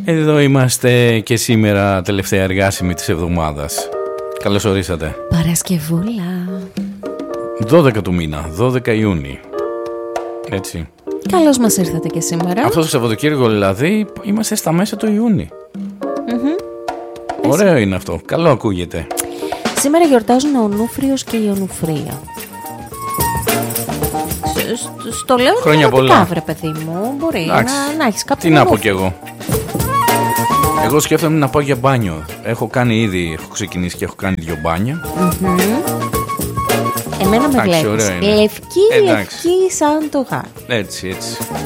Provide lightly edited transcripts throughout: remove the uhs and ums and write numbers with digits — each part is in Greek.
Εδώ είμαστε και σήμερα, τελευταία εργάσιμη της εβδομάδας. Καλώς ορίσατε. Παρασκευούλα. 12 του μήνα, 12 Ιούνιου. Έτσι. Καλώς μας ήρθατε και σήμερα. Αυτό το Σαββατοκύριακο δηλαδή είμαστε στα μέσα του Ιούνιου. Ωραίο είναι αυτό, καλό ακούγεται. Σήμερα γιορτάζουν ο Ονούφριος και η Ονουφρία. Στο λέω χρόνια πολλά, βρε παιδί μου. Μπορεί να έχεις κάποιο. Τι να πω κι εγώ. Εγώ σκέφτομαι να πάω για μπάνιο. Έχω ξεκινήσει και έχω κάνει 2 μπάνια. Εμένα με βλέπεις λευκή σαν το γάρι. Έτσι.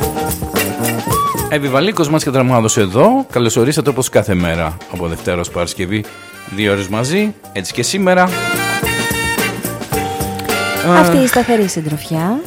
Επιβαλίκος μας και Δραμάδος εδώ. Καλώς ορίσατε όπως κάθε μέρα από Δευτέρα ως Παρασκευή, 2 ώρες μαζί. Έτσι και σήμερα. Αυτή η σταθερή συντροφιά.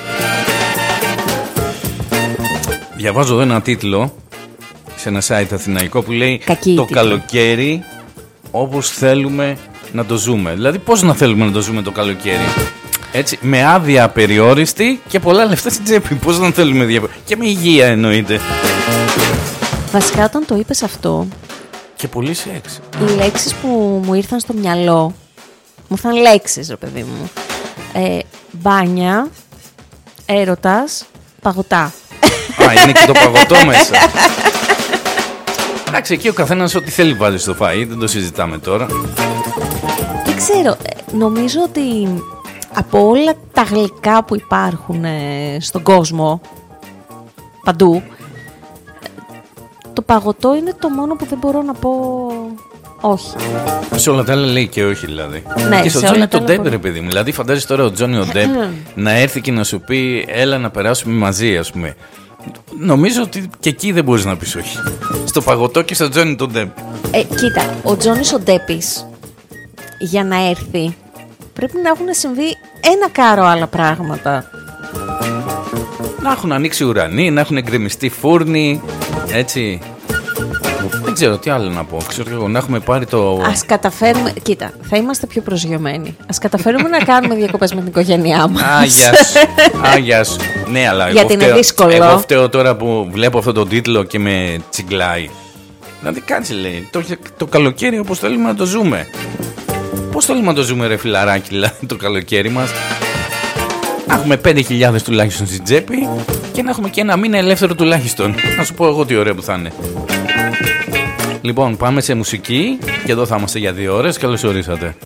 Διαβάζω εδώ ένα τίτλο σε ένα site αθηναϊκό που λέει το καλοκαίρι όπως θέλουμε να το ζούμε. Δηλαδή πώς να θέλουμε να το ζούμε το καλοκαίρι? Έτσι, με άδεια απεριόριστη και πολλά λεφτά στην τσέπη. Πώς να θέλουμε και με υγεία εννοείται. Βασικά όταν το είπες αυτό και πολύ σεξ, οι λέξεις που μου ήρθαν στο μυαλό μου ήρθαν λέξεις ρε παιδί μου. Μπάνια, έρωτας, παγωτά. Είναι και το παγωτό μέσα. Εντάξει, εκεί ο καθένας ό,τι θέλει βάζει στο φαΐ, δεν το συζητάμε τώρα. Δεν ξέρω, νομίζω ότι από όλα τα γλυκά που υπάρχουν στον κόσμο, παντού, το παγωτό είναι το μόνο που δεν μπορώ να πω όχι. Σε όλα τα άλλα λέει και όχι δηλαδή. Ναι, και στο Τζόνι τον Ντέπ ρε παιδί μου. Δηλαδή φαντάζεσαι τώρα ο Τζόνι ο Ντέπ να έρθει και να σου πει έλα να περάσουμε μαζί ας πούμε. Νομίζω ότι και εκεί δεν μπορείς να πεις όχι. Στο παγωτό και στο Τζόνι τον Ντέπ. Κοίτα, ο Τζόνις ο Ντέπης για να έρθει πρέπει να έχουν συμβεί ένα κάρο άλλα πράγματα. Να έχουν ανοίξει ουρανοί, να έχουν εγκρεμιστεί φούρνοι. Έτσι. Δεν ξέρω τι άλλο να πω. Ξέρω εγώ, να έχουμε πάρει το. Ας καταφέρουμε. Κοίτα, θα είμαστε πιο προσγειωμένοι. Ας καταφέρουμε να κάνουμε διακοπές με την οικογένειά μας. Γεια σου. Ναι, αλλά γιατί είναι δύσκολο. Εγώ φταίω τώρα που βλέπω αυτόν τον τίτλο και με τσιγκλάει. Δηλαδή κάτσε λέει. Το καλοκαίρι όπως θέλουμε να το ζούμε. Πώς θέλουμε να το ζούμε ρε φιλαράκι δηλαδή, το καλοκαίρι μας? Να έχουμε 5.000 τουλάχιστον στην τσέπη και να έχουμε και ένα μήνα ελεύθερο τουλάχιστον. Να σου πω εγώ τι ωραίο που θα είναι. Λοιπόν, πάμε σε μουσική και εδώ θα είμαστε για 2 ώρες. Καλώς ορίσατε.